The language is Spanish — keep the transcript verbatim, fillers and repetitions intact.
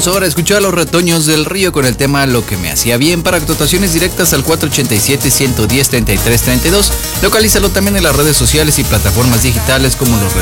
Vamos ahora a escuchar a Los Retoños del Río con el tema Lo que me hacía bien. Para actuaciones directas al cuatro ochenta y siete, ciento diez, treinta y tres treinta y dos. Localízalo también en las redes sociales y plataformas digitales como Los